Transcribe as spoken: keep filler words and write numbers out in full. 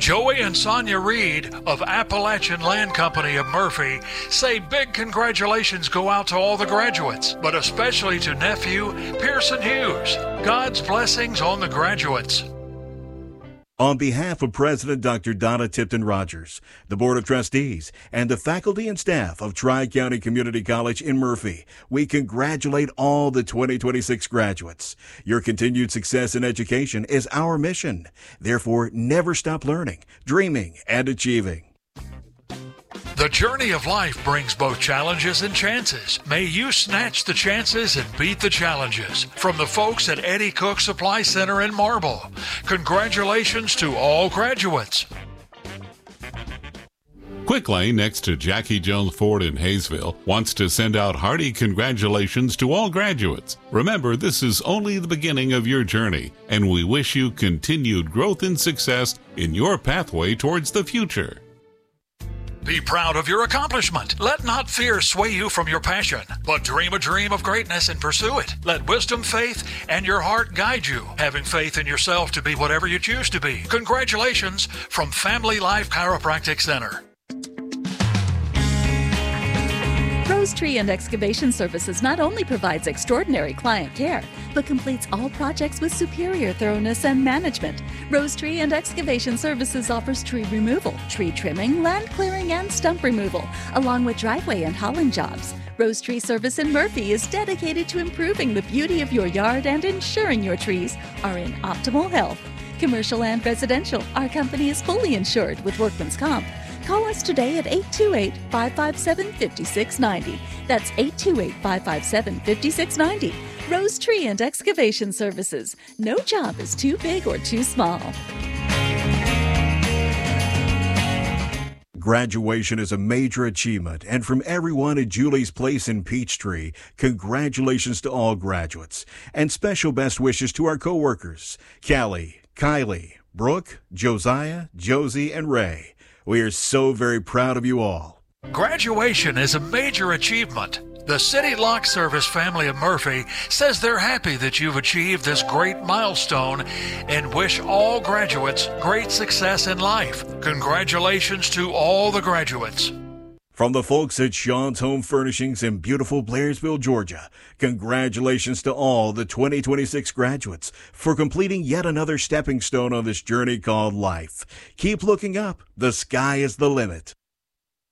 Joey and Sonia Reed of Appalachian Land Company of Murphy say big congratulations go out to all the graduates, but especially to nephew Pearson Hughes. God's blessings on the graduates. On behalf of President Doctor Donna Tipton Rogers, the Board of Trustees, and the faculty and staff of Tri-County Community College in Murphy, we congratulate all the twenty twenty-six graduates. Your continued success in education is our mission. Therefore, never stop learning, dreaming, and achieving. The journey of life brings both challenges and chances. May you snatch the chances and beat the challenges. From the folks at Eddie Cook Supply Center in Marble, congratulations to all graduates. Quick Lane, next to Jackie Jones Ford in Hayesville, wants to send out hearty congratulations to all graduates. Remember, this is only the beginning of your journey, and we wish you continued growth and success in your pathway towards the future. Be proud of your accomplishment. Let not fear sway you from your passion, but dream a dream of greatness and pursue it. Let wisdom, faith, and your heart guide you, having faith in yourself to be whatever you choose to be. Congratulations from Family Life Chiropractic Center. Rose Tree and Excavation Services not only provides extraordinary client care, but completes all projects with superior thoroughness and management. Rose Tree and Excavation Services offers tree removal, tree trimming, land clearing, and stump removal, along with driveway and hauling jobs. Rose Tree Service in Murphy is dedicated to improving the beauty of your yard and ensuring your trees are in optimal health. Commercial and residential, our company is fully insured with Workman's Comp. Call us today at eight two eight, five five seven, five six nine zero. That's eight two eight, five five seven, five six nine zero. Rose Tree and Excavation Services. No job is too big or too small. Graduation is a major achievement, and from everyone at Julie's Place in Peachtree, congratulations to all graduates. And special best wishes to our coworkers, Callie, Kylie, Brooke, Josiah, Josie, and Ray. We are so very proud of you all. Graduation is a major achievement. The City Lock Service family of Murphy says they're happy that you've achieved this great milestone and wish all graduates great success in life. Congratulations to all the graduates. From the folks at Sean's Home Furnishings in beautiful Blairsville, Georgia, congratulations to all the twenty twenty-six graduates for completing yet another stepping stone on this journey called life. Keep looking up. The sky is the limit.